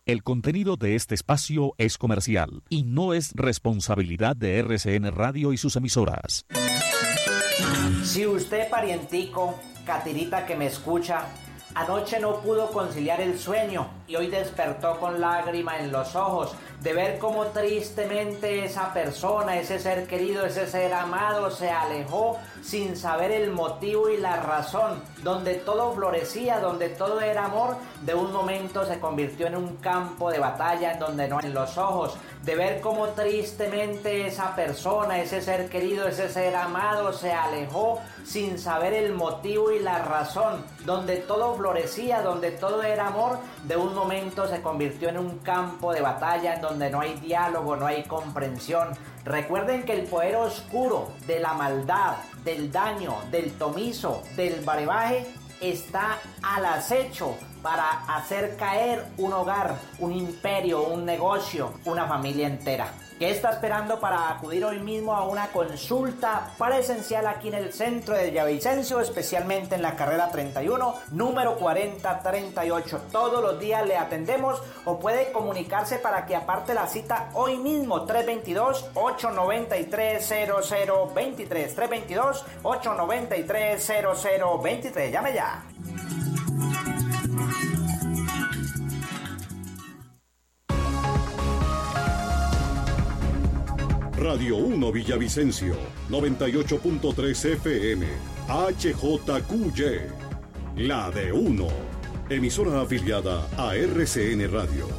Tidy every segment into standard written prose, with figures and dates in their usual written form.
El contenido de este espacio es comercial y no es responsabilidad de RCN Radio y sus emisoras. Si usted, parientico, catirita que me escucha, anoche no pudo conciliar el sueño y hoy despertó con lágrima en los ojos de ver cómo tristemente esa persona, ese ser querido, ese ser amado se alejó sin saber el motivo y la razón, donde todo florecía, donde todo era amor, de un momento se convirtió en un campo de batalla en donde no hay los ojos, de ver cómo tristemente esa persona, ese ser querido, ese ser amado se alejó sin saber el motivo y la razón, donde todo florecía, donde todo era amor, de un momento se convirtió en un campo de batalla en donde no hay diálogo, no hay comprensión. Recuerden que el poder oscuro de la maldad, del daño, del tomizo, del brebaje está al acecho para hacer caer un hogar, un imperio, un negocio, una familia entera. ¿Qué está esperando para acudir hoy mismo a una consulta presencial aquí en el centro de Villavicencio, especialmente en la carrera 31, número 4038? Todos los días le atendemos o puede comunicarse para que aparte la cita hoy mismo, 322-893-0023, 322-893-0023. Llame ya. Radio 1 Villavicencio, 98.3 FM, HJQY, la de 1, emisora afiliada a RCN Radio,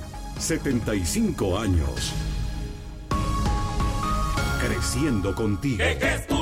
75 años. Creciendo contigo.